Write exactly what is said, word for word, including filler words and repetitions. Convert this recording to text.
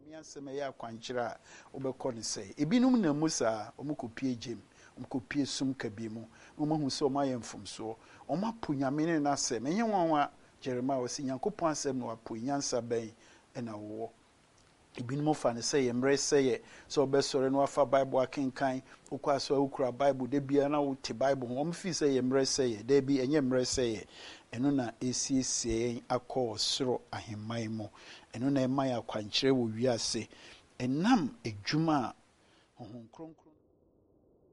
Yanseme ya kwankyira obekɔ ne sɛ ebinum na musa omukopie gem omukopie sum kabimu omahu sɛ omayɛ mfomso omapo nyame ne nasɛm enye nwanwa Jeremiah wasi Nyankopɔn asɛm na wapo nyansa bɛn ɛna wo ebinum fa ne sɛ yemre sɛ yɛ sɛ obɛsɔre no wafa Bible akenkan okɔ aso ukura Bible de bia na wo te Bible ho mfi sɛ yemre sɛ yɛ de bi enye mre sɛ yɛ eno na esiesie akɔ soro ahemman mu eno na ema ya kwankyerɛ wo wiase enam edwuma honhom kronkron